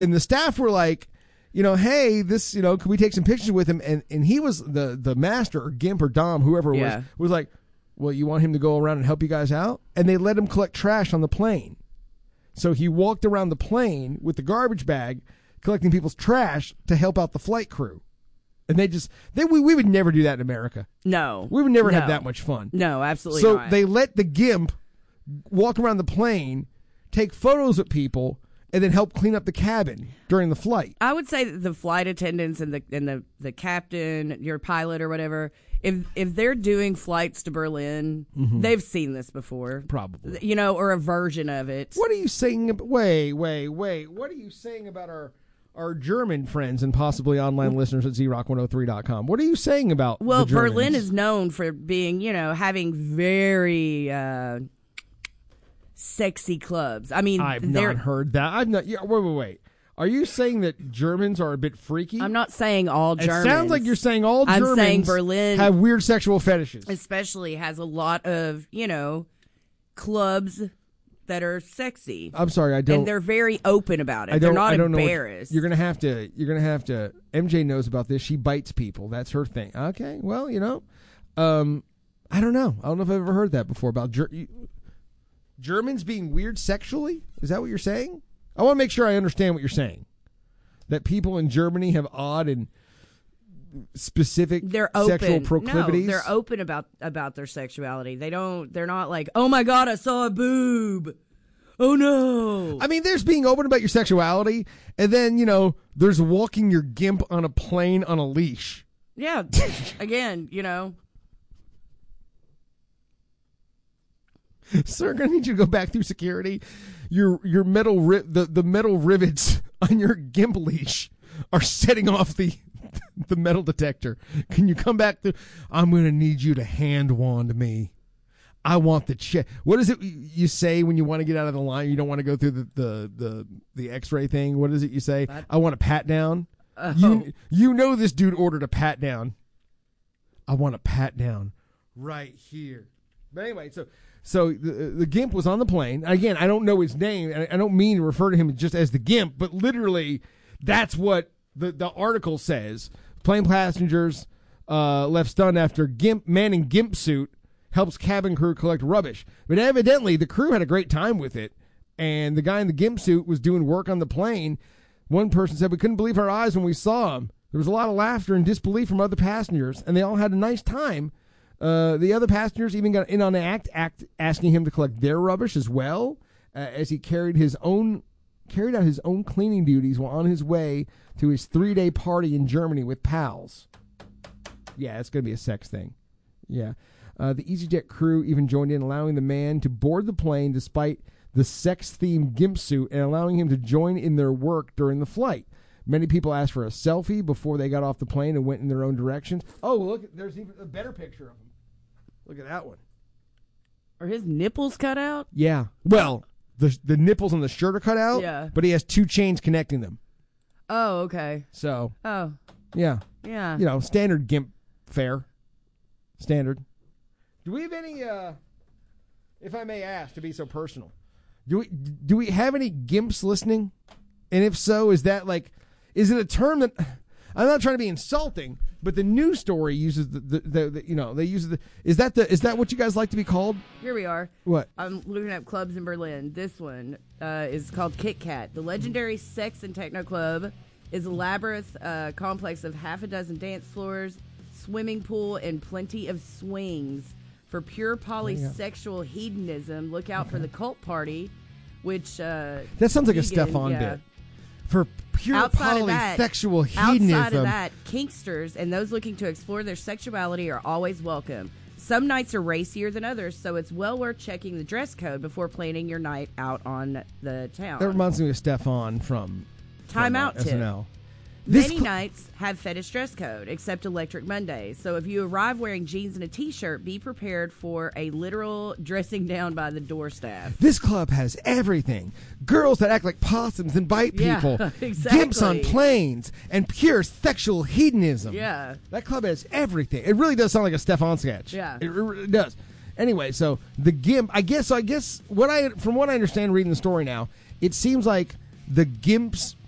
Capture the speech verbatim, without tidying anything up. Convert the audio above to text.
and the staff were like, you know, hey, this, you know, can we take some pictures with him? And and he was the the master or Gimp or Dom, whoever it Yeah. was, was like, well, you want him to go around and help you guys out? And they let him collect trash on the plane. So he walked around the plane with the garbage bag, collecting people's trash to help out the flight crew. And they just, they we, we would never do that in America. No. We would never no. have that much fun. No, absolutely so not. they let the Gimp walk around the plane, take photos of people, and then help clean up the cabin during the flight. I would say that the flight attendants and the and the, the captain, your pilot or whatever, if if they're doing flights to Berlin, Mhm. they've seen this before. Probably. You know, or a version of it. What are you saying? ab- Wait, wait, wait. What are you saying about our our German friends and possibly online listeners at z rock one oh three dot com? What are you saying about Well, the Germans? Berlin is known for being, you know, having very uh, sexy clubs. I mean, I've they're- not heard that. I've not. Yeah, wait, wait, wait. Are you saying that Germans are a bit freaky? I'm not saying all It Germans. sounds like you're saying all I'm Germans saying Berlin have weird sexual fetishes. especially has a lot of, you know, clubs that are sexy. I'm sorry, I don't. And they're very open about it. I They're don't. not I don't know what- embarrassed. you're gonna have to. You're gonna have to. M J knows about this. She bites people. That's her thing. Okay. Well, you know, um, I don't know. I don't know if I've ever heard that before about Ger- you- Germans being weird sexually. Is that what you're saying? I want to make sure I understand what you're saying. That people in Germany have odd and specific they're open. sexual proclivities. No, they're open about about their sexuality. They don't. They're not like, oh my god, I saw a boob. Oh no. I mean, there's being open about your sexuality, and then, you know, there's walking your Gimp on a plane on a leash. Yeah. Again, you know. Sir, I'm gonna need you to go back through security. Your your metal ri- the, the metal rivets on your Gimp leash are setting off the the metal detector. Can you come back through? I'm gonna need you to hand wand me. I want the check. What is it you say when you want to get out of the line? You don't want to go through the the the, the X-ray thing. What is it you say? What? I want a pat down. Oh. You you know this dude ordered a pat down. I want a pat down right here. But anyway, so. So the, the Gimp was on the plane. Again, I don't know his name. and I don't mean to refer to him just as the Gimp, but literally that's what the, the article says. Plane passengers uh, left stunned after Gimp man in Gimp suit helps cabin crew collect rubbish. But evidently the crew had a great time with it, and the guy in the Gimp suit was doing work on the plane. One person said, we couldn't believe our eyes when we saw him. There was a lot of laughter and disbelief from other passengers, and they all had a nice time. Uh, the other passengers even got in on the act, act asking him to collect their rubbish as well, uh, as he carried his own carried out his own cleaning duties while on his way to his three day party in Germany with pals. Yeah, it's gonna be a sex thing. Yeah, uh, the EasyJet crew even joined in, allowing the man to board the plane despite the sex themed Gimp suit and allowing him to join in their work during the flight. Many people asked for a selfie before they got off the plane and went in their own directions. Oh, look, there's even a better picture of him. Look at that one. Are his nipples cut out? Yeah. Well, the the nipples on the shirt are cut out, Yeah. but he has two chains connecting them. Oh, okay. So, Oh, yeah. yeah. You know, standard Gimp fare. Standard. Do we have any, uh, if I may ask, to be so personal, do we do we have any Gimps listening? And if so, is that like, is it a term that, I'm not trying to be insulting, but the news story uses the, the, the, the you know, they use the, is that the, is that what you guys like to be called? Here we are. What? I'm looking up clubs in Berlin. This one uh, is called Kit Kat. The legendary sex and techno club is a labyrinth uh, complex of half a dozen dance floors, swimming pool, and plenty of swings. For pure polysexual hedonism, look out for the cult party, which... Uh, That sounds like a vegan, Stefan yeah. bit. For pure Outside of that, polysexual hedonism. Outside of that, kinksters and those looking to explore their sexuality are always welcome. Some nights are racier than others, so it's well worth checking the dress code before planning your night out on the town. That reminds me of Stefan from, Time from, uh, out tip. S N L. This Many cl- nights have fetish dress code, except Electric Mondays. So if you arrive wearing jeans and a t-shirt, be prepared for a literal dressing down by the door staff. This club has everything. Girls that act like possums and bite Yeah, people. exactly. Gimps on planes. And pure sexual hedonism. Yeah. That club has everything. It really does sound like a Stefan sketch. Yeah. It, really does. Anyway, so the Gimp, I guess, so I guess, what I from what I understand reading the story now, it seems like the Gimps